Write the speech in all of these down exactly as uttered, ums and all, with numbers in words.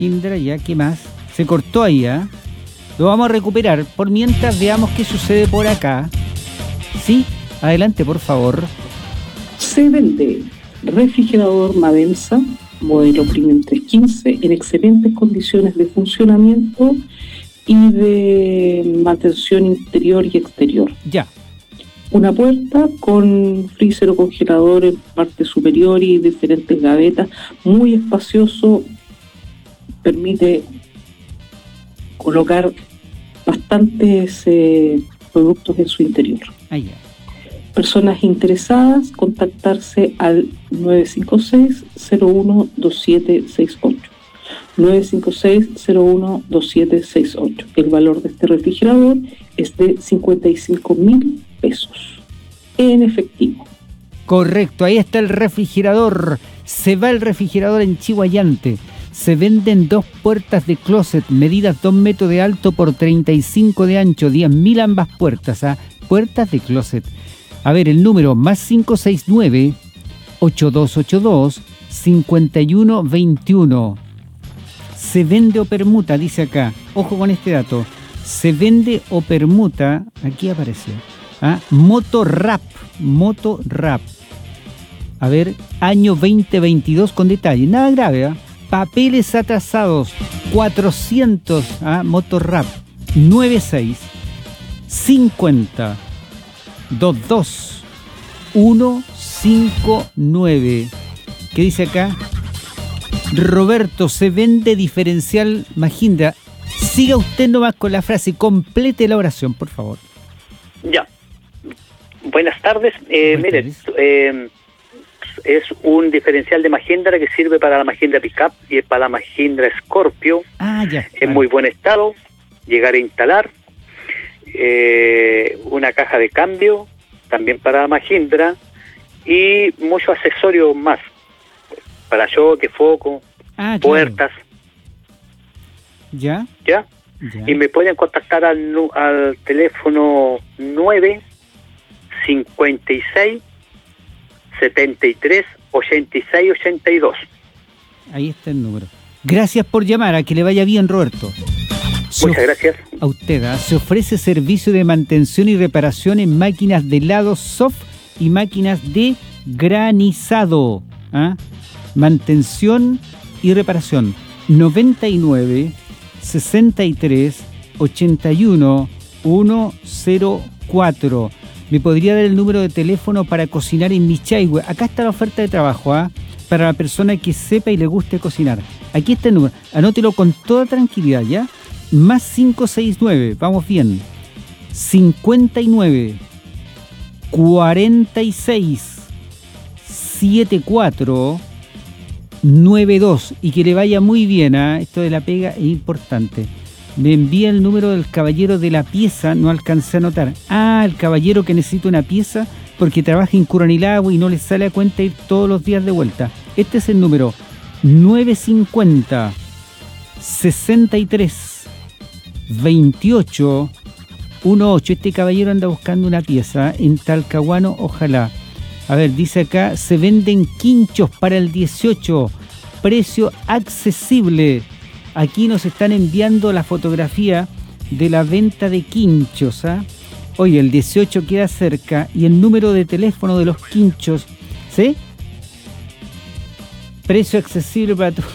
Indra, ya, ¿qué más? Se cortó ahí, ¿ah? ¿eh? Lo vamos a recuperar. Por mientras veamos qué sucede por acá. Sí, adelante, por favor. Se vende refrigerador Madensa, modelo Premium trescientos quince, en excelentes condiciones de funcionamiento y de mantención interior y exterior. Ya. Una puerta con freezer o congelador en parte superior y diferentes gavetas, muy espacioso, permite colocar bastantes eh, productos en su interior. Ah, ya. Personas interesadas, contactarse al nueve cinco seis, cero uno, dos siete seis ocho. nueve cinco seis, cero uno, dos siete seis ocho. El valor de este refrigerador es de cincuenta y cinco mil pesos en efectivo. Correcto, ahí está el refrigerador. Se va el refrigerador en Chihuayante. Se venden dos puertas de closet, medidas dos metros de alto por treinta y cinco de ancho, diez mil ambas puertas, ¿ah? Puertas de closet. A ver, el número más cinco seis nueve, ocho dos ocho dos, cinco uno dos uno. Se vende o permuta, dice acá. Ojo con este dato. Se vende o permuta, aquí apareció. ¿Ah? Motorrap, Motorrap. A ver, año veinte veintidós con detalle. Nada grave, ¿ah? ¿eh? Papeles atrasados, cuatrocientos, ¿ah? Motorrap, noventa y seis, cincuenta, veintidós, ciento cincuenta y nueve. ¿Qué dice acá? Roberto, se vende diferencial Mahindra. Siga usted nomás con la frase, complete la oración, por favor. Ya. Buenas tardes. Eh, Buenas mire, tardes. Eh, es un diferencial de Mahindra que sirve para la Mahindra Pickup y para la Mahindra Scorpio. Ah, ya. En muy buen estado. Llegar a instalar. Eh, una caja de cambio, también para Mahindra. Y muchos accesorios más. Para choque, foco, Ah, claro. puertas. ¿Ya? ¿Ya? Ya. Y me pueden contactar al, nu- al teléfono nueve cincuenta y seis setenta y tres ochenta y seis ochenta y dos. Ahí está el número. Gracias por llamar, a que le vaya bien, Roberto. Se Muchas of- gracias. A usted, ¿ah? Se ofrece servicio de mantención y reparación en máquinas de helado soft y máquinas de granizado. ¿Ah? Mantención y reparación. noventa y nueve, sesenta y tres, ochenta y uno, ciento cuatro. ¿Me podría dar el número de teléfono para cocinar en Michaihue? Acá está la oferta de trabajo, ¿ah? Para la persona que sepa y le guste cocinar. Aquí está el número. Anótelo con toda tranquilidad, ¿ya? Más cinco seis nueve, vamos bien. cincuenta y nueve, cuarenta y seis, setenta y cuatro, noventa y dos. Y que le vaya muy bien, ¿ah? Esto de la pega es importante. Me envía el número del caballero de la pieza, no alcancé a anotar. Ah, el caballero que necesita una pieza porque trabaja en Curanilagua y no le sale a cuenta ir todos los días de vuelta. Este es el número nueve cincuenta, sesenta y tres, veintiocho, dieciocho. Este caballero anda buscando una pieza en Talcahuano, ojalá. A ver, dice acá, se venden quinchos para el dieciocho, precio accesible. Aquí nos están enviando la fotografía de la venta de quinchos, ¿ah? Oye, el dieciocho queda cerca y el número de teléfono de los quinchos, ¿sí? Precio accesible para tu...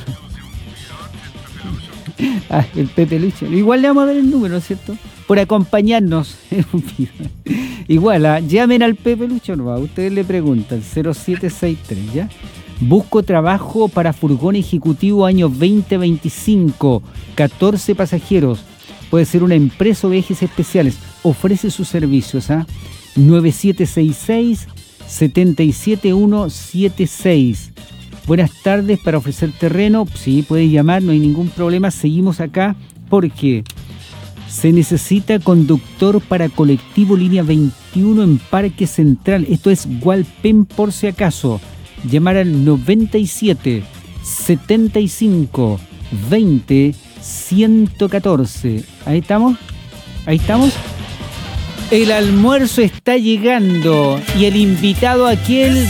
Ah, el Pepe Lucho. Igual le vamos a dar el número, ¿cierto? Por acompañarnos. Igual, ¿ah? Llamen al Pepe Lucho, no, a ustedes le preguntan, cero siete seis tres, ¿ya? Busco trabajo para furgón ejecutivo año veinte veinticinco, catorce pasajeros. Puede ser una empresa o viajes especiales. Ofrece sus servicios a ¿ah? nueve siete seis seis, siete siete uno siete seis. Buenas tardes, para ofrecer terreno. Sí, puede llamar, no hay ningún problema. Seguimos acá porque se necesita conductor para colectivo línea veintiuno en Parque Central. Esto es Hualpén por si acaso. Llamar al noventa y siete, setenta y cinco, veinte, ciento catorce. Ahí estamos. Ahí estamos. El almuerzo está llegando y el invitado aquel